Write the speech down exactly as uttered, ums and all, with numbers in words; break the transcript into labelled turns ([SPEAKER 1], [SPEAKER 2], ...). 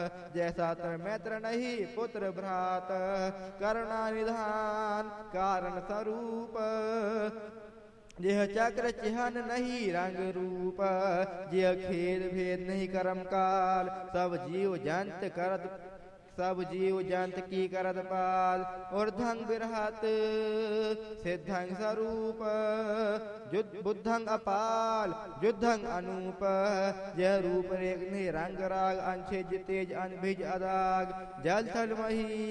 [SPEAKER 1] जैसा तर मैत्र नहीं पुत्र भ्रात करुणा निधान कारण स्वरूप जिह चक्र चिहन नहीं रंग रूप जिह खेद भेद नहीं करम काल सब जीव जंत करत सब जीव जंत की करत पाल ऊर्धंग बिरहत सिद्धंग स्वरूप बुद्धंग अपाल युद्धंग अनूप यह रूप रेख रंग राग अंशे तेज अनभिज अदाग जल थल मही